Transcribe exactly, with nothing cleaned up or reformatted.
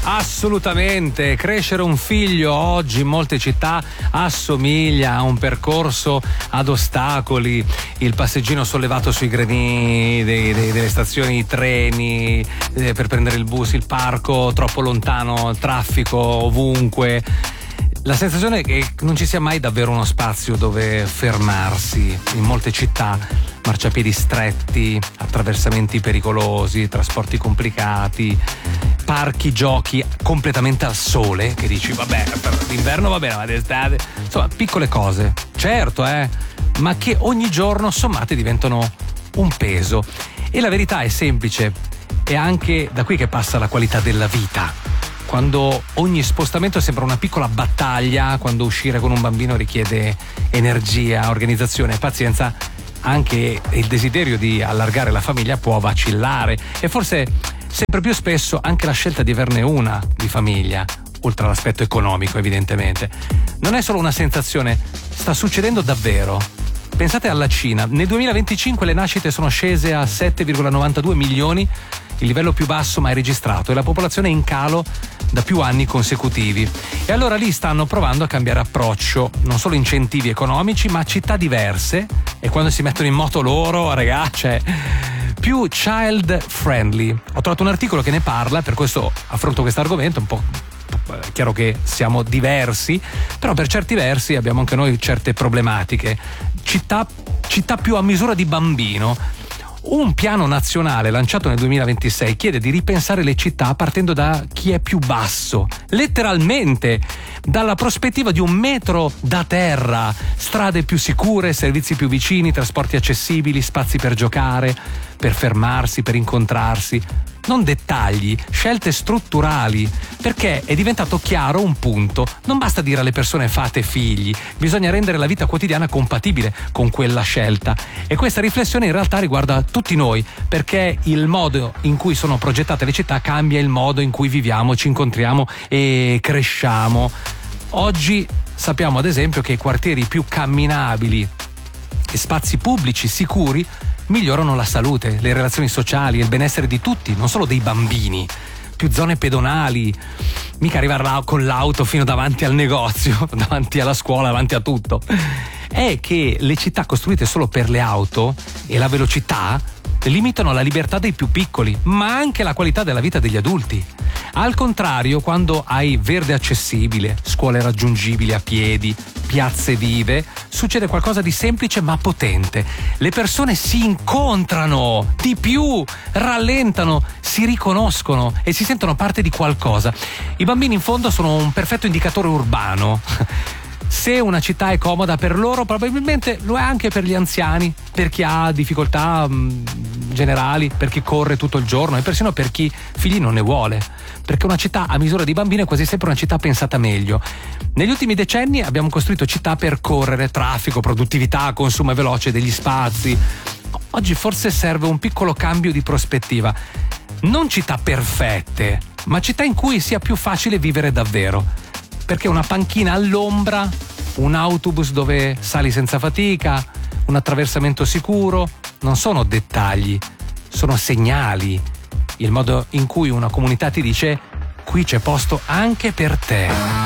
Assolutamente, crescere un figlio oggi in molte città assomiglia a un percorso ad ostacoli, il passeggino sollevato sui gradini dei, dei, delle stazioni treni eh, per prendere il bus, il parco troppo lontano, il traffico ovunque. La sensazione è che non ci sia mai davvero uno spazio dove fermarsi. In molte città marciapiedi stretti, attraversamenti pericolosi, trasporti complicati, parchi giochi completamente al sole, che dici vabbè, per l'inverno va bene, ma d'estate, insomma piccole cose, certo eh, ma che ogni giorno sommate diventano un peso. E la verità è semplice, è anche da qui che passa la qualità della vita. Quando ogni spostamento sembra una piccola battaglia, quando uscire con un bambino richiede energia, organizzazione e pazienza, anche il desiderio di allargare la famiglia può vacillare, e forse sempre più spesso anche la scelta di averne una di famiglia, oltre all'aspetto economico evidentemente. Non è solo una sensazione, sta succedendo davvero. Pensate alla Cina, nel duemilaventicinque le nascite sono scese a sette virgola novantadue milioni, il livello più basso mai registrato, e la popolazione è in calo da più anni consecutivi. E allora lì stanno provando a cambiare approccio, non solo incentivi economici, ma città diverse, e quando si mettono in moto loro, ragazzi, cioè, più child friendly. Ho trovato un articolo che ne parla, per questo affronto questo argomento, un po' è chiaro che siamo diversi, però per certi versi abbiamo anche noi certe problematiche. Città, città più a misura di bambino. Un piano nazionale lanciato nel duemilaventisei chiede di ripensare le città partendo da chi è più basso, letteralmente dalla prospettiva di un metro da terra, strade più sicure, servizi più vicini, trasporti accessibili, spazi per giocare, per fermarsi, per incontrarsi. Non dettagli, scelte strutturali, perché è diventato chiaro un punto: non basta dire alle persone fate figli, bisogna rendere la vita quotidiana compatibile con quella scelta. E questa riflessione in realtà riguarda tutti noi, perché il modo in cui sono progettate le città cambia il modo in cui viviamo, ci incontriamo e cresciamo. Oggi sappiamo ad esempio che i quartieri più camminabili e spazi pubblici sicuri migliorano la salute, le relazioni sociali e il benessere di tutti, non solo dei bambini. Più zone pedonali, mica arrivare là con l'auto fino davanti al negozio, davanti alla scuola, davanti a tutto. È che le città costruite solo per le auto e la velocità limitano la libertà dei più piccoli, ma anche la qualità della vita degli adulti. Al contrario, quando hai verde accessibile, scuole raggiungibili a piedi, piazze vive, succede qualcosa di semplice ma potente. Le persone si incontrano di più, rallentano, si riconoscono e si sentono parte di qualcosa. I bambini in fondo sono un perfetto indicatore urbano. Se una città è comoda per loro, probabilmente lo è anche per gli anziani, per chi ha difficoltà mh, generali, per chi corre tutto il giorno e persino per chi figli non ne vuole. Perché una città a misura di bambino è quasi sempre una città pensata meglio. Negli ultimi decenni abbiamo costruito città per correre, traffico, produttività, consumo veloce degli spazi. Oggi forse serve un piccolo cambio di prospettiva. Non città perfette, ma città in cui sia più facile vivere davvero. Perché una panchina all'ombra, un autobus dove sali senza fatica, un attraversamento sicuro, non sono dettagli, sono segnali. Il modo in cui una comunità ti dice: qui c'è posto anche per te.